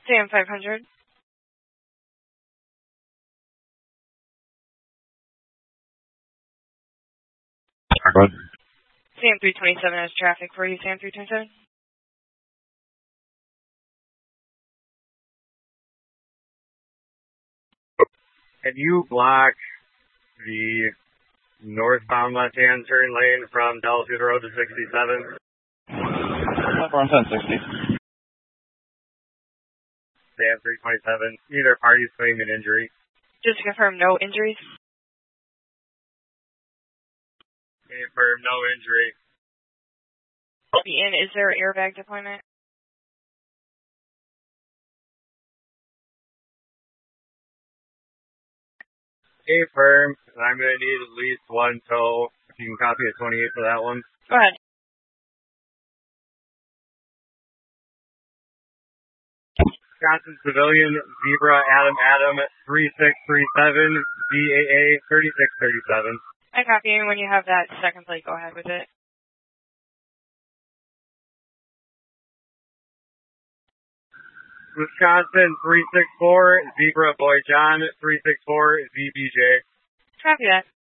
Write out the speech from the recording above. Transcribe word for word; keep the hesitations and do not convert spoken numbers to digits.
Sam five hundred. Good. Sam three twenty-seven has traffic for you, Sam three twenty-seven. Can you block the northbound left-hand turn lane from Delafield Road to sixty-seven? We're on ten sixty. Sam three twenty-seven. Neither party is claiming an injury. Just to confirm, no injuries? Confirm, no injury. And is there airbag deployment? Confirm. I'm going to need at least one tow. If you can copy a twenty-eight for that one. Go ahead. Wisconsin Civilian, Zebra, Adam, Adam, three six three seven, V A A, thirty-six thirty-seven. I copy, and when you have that second plate, go ahead with it. Wisconsin, three six four, Zebra, Boy John, three six four, Z B J. Copy that.